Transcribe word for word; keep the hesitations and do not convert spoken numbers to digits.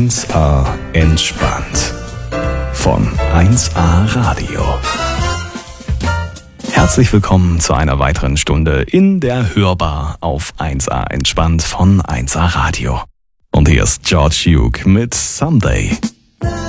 eins a entspannt von eins a Radio. Herzlich willkommen zu einer weiteren Stunde in der Hörbar auf eins a entspannt von eins a Radio. Und hier ist George Duke mit Someday.